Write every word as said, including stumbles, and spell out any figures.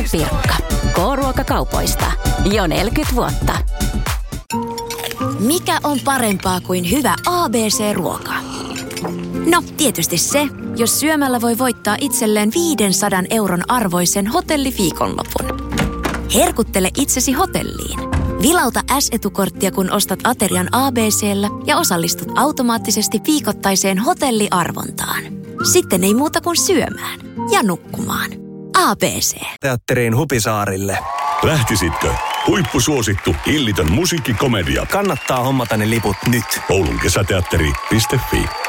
ja Pirkka. K-ruokakaupoista. Jo neljäkymmentä vuotta. Mikä on parempaa kuin hyvä A B C-ruoka? No, tietysti se, jos syömällä voi voittaa itselleen viisisataa euron arvoisen hotelliviikonlopun. Herkuttele itsesi hotelliin. Vilauta S-etukorttia, kun ostat aterian A B C:llä ja osallistut automaattisesti viikoittaiseen hotelliarvontaan. Sitten ei muuta kuin syömään ja nukkumaan. A B C. Teatteriin Hupisaarille. Lähtisitkö? Huippusuosittu, hillitön musiikkikomedia. Kannattaa hommata ne liput nyt. Oulun kesäteatteri piste fi